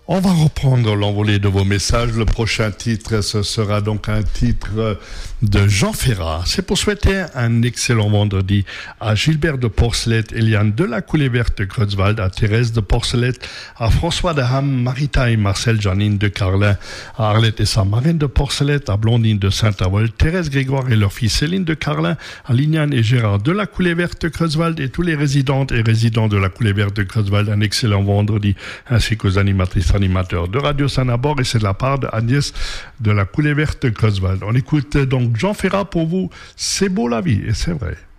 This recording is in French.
On va reprendre l'envolée de vos messages. Le prochain titre, ce sera donc un titre de Jean Ferrat. C'est pour souhaiter un excellent vendredi à Gilbert de Porcelette, Eliane de la Coulée Verte de Creuzwald, à Thérèse de Porcelette, à François de Ham, Marita et Marcel Janine de Carlin, à Arlette et sa marraine de Porcelette, à Blondine de Saint-Avold, Thérèse Grégoire et leur fille Céline de Carlin, à Lignane et Gérard de la Coulée Verte de Creuzwald et tous les résidentes et résidents de la Coulée Verte de Creuzwald. Un excellent vendredi, ainsi qu'aux animatrices animateurs de Radio Saint-Nabord, et c'est de la part de Agnès de la Coulée Verte de Creuzwald. On écoute donc Jean Ferrat pour vous. C'est beau la vie, et c'est vrai.